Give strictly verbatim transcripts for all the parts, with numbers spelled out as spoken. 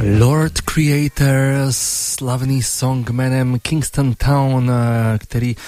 Lord Creator, slavný song jménem Kingston Town, který,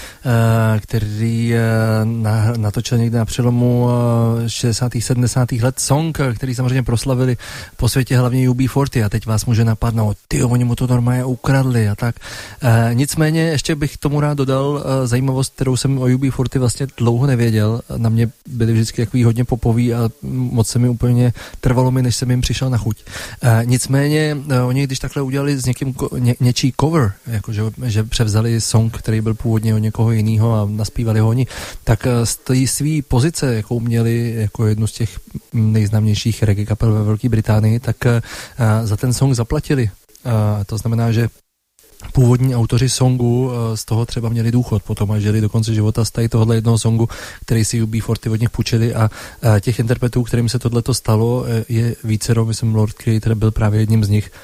který natočil někde na přelomu šedesátých sedmdesátých let, song, který samozřejmě proslavili po světě hlavně U B čtyřicet a teď vás může napadnout, tyjo, oni mu to normálně ukradli a tak. Nicméně ještě bych tomu rád dodal zajímavost, kterou jsem o U B čtyřicet vlastně dlouho nevěděl. Na mě byli vždycky takový hodně popoví a moc se mi úplně trvalo mi, než jsem jim přišel na chuť. Nicméně oni, když takhle udělali s někým ně, něčí cover, jako že, že převzali song, který byl původně od někoho jiného a naspívali ho oni, tak z té svý pozice, jakou měli jako jednu z těch nejznámějších reggae kapel ve Velké Británii, tak za ten song zaplatili. To znamená, že původní autoři songu z toho třeba měli důchod potom a žili do konce života z tady tohohle jednoho songu, který si U B čtyřicet od nich půjčili a těch interpretů, kterým se tohleto stalo, je vícero, myslím Lord Creator byl právě jedním z nich.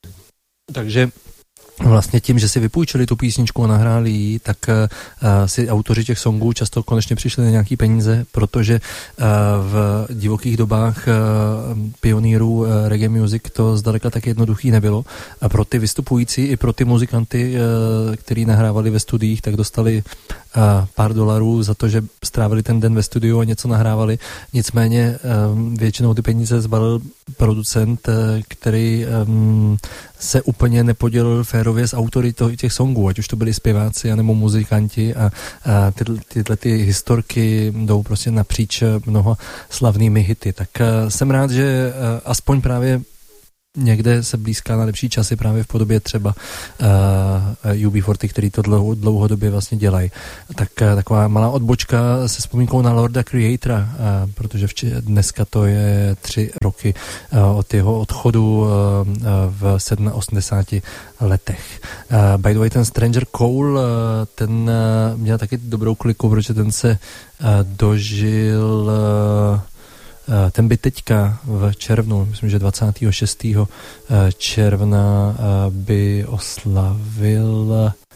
Takže vlastně tím, že si vypůjčili tu písničku a nahráli ji, tak uh, si autoři těch songů často konečně přišli na nějaký peníze, protože uh, v divokých dobách uh, pionýrů uh, reggae music to zdaleka tak jednoduchý nebylo a pro ty vystupující i pro ty muzikanty, uh, který nahrávali ve studiích, tak dostali uh, pár dolarů za to, že strávili ten den ve studiu a něco nahrávali. Nicméně um, většinou ty peníze zbalil producent, uh, který um, se úplně nepodělil férově s autory těch songů, ať už to byli zpěváci anebo muzikanti a, a ty, tyhle ty historky jdou prostě napříč mnoha slavnými hity. Tak uh, jsem rád, že uh, aspoň právě někde se blízká na lepší časy právě v podobě třeba uh, U B čtyřicet, který to dlouho, dlouhodobě vlastně dělají. Tak uh, taková malá odbočka se vzpomínkou na Lorda Creatora, uh, protože vči, dneska to je tři roky uh, od jeho odchodu uh, v osmdesáti sedmi letech. Uh, by the way, ten Stranger Cole, uh, ten uh, měl taky dobrou kliku, protože ten se uh, dožil uh, ten by teďka v červnu, myslím, že dvacátého šestého června by oslavil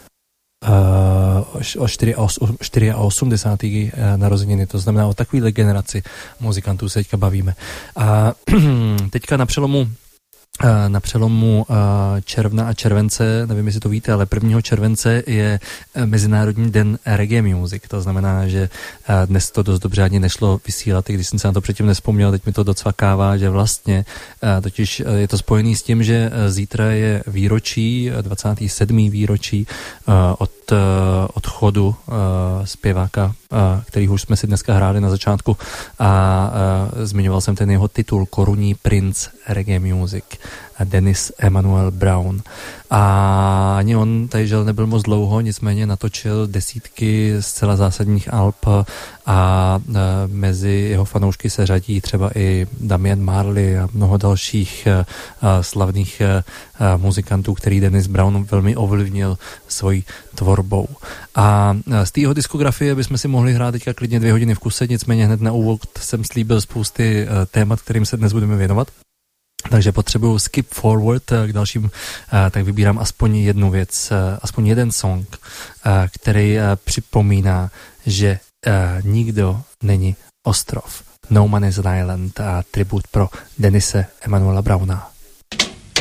o osmdesátého čtyřiátého narozeniny, to znamená o takovýhle generaci muzikantů se teďka bavíme. A teďka na přelomu na přelomu června a července, nevím, jestli to víte, ale prvního července je Mezinárodní den reggae music. To znamená, že dnes to dost dobře ani nešlo vysílat, i když jsem se na to předtím nespomněl, teď mi to docvakává, že vlastně totiž je to spojený s tím, že zítra je výročí, dvacátého sedmého výročí od odchodu zpěváka, který už jsme si dneska hráli na začátku a zmiňoval jsem ten jeho titul Korunní princ reggae music, Dennis Emanuel Brown. A ani on tady žel nebyl moc dlouho, nicméně natočil desítky zcela zásadních alb a mezi jeho fanoušky se řadí třeba i Damian Marley a mnoho dalších slavných muzikantů, který Dennis Brown velmi ovlivnil svojí tvorbou. A z té jeho diskografie bychom si mohli hrát teďka klidně dvě hodiny v kuse, nicméně hned na úvod jsem slíbil spousty témat, kterým se dnes budeme věnovat. Takže potřebuju skip forward k dalším, tak vybírám aspoň jednu věc, aspoň jeden song, který připomíná, že nikdo není ostrov. No Man is an Island a tribut pro Dennise Emanuela Browna.